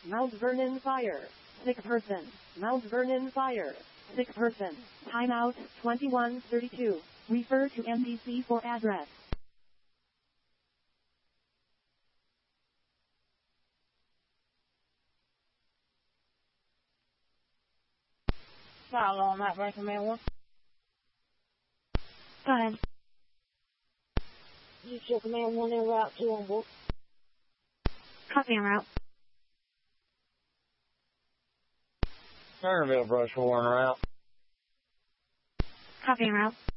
Mount Vernon Fire. Sick person. Mount Vernon Fire. Sick person. Timeout 2132. Refer to NBC for address. File on that, Rankin Man 1. Go ahead. You show Command 1 in route 2 on board. Copy en route. Centerville Brush 4 en route. Copy en route.